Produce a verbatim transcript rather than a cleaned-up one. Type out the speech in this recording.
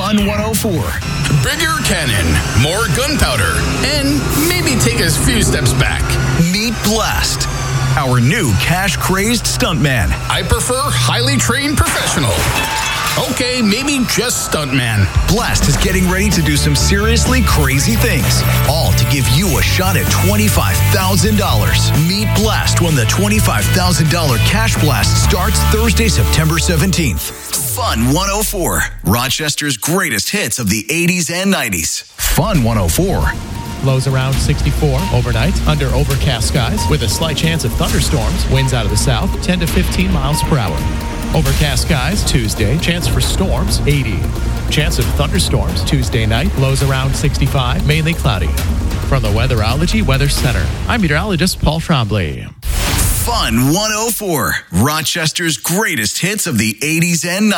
Fun one oh four. Bigger cannon, more gunpowder, and maybe take a few steps back. Meet Blast, our new cash-crazed stuntman. I prefer highly trained professional. Okay, maybe just stuntman. Blast is getting ready to do some seriously crazy things, all to give you a shot at twenty-five thousand dollars. Meet Blast when the twenty-five thousand dollars Cash Blast starts Thursday, September seventeenth. Fun one oh four, Rochester's greatest hits of the eighties and nineties. Fun one oh four. Lows around sixty-four overnight under overcast skies with a slight chance of thunderstorms. Winds out of the south, ten to fifteen miles per hour. Overcast skies Tuesday. Chance for storms, eighty. Chance of thunderstorms Tuesday night. Lows around sixty-five, mainly cloudy. From the Weatherology Weather Center, I'm meteorologist Paul Trombley. Fun one oh four, Rochester's greatest hits of the eighties and nineties.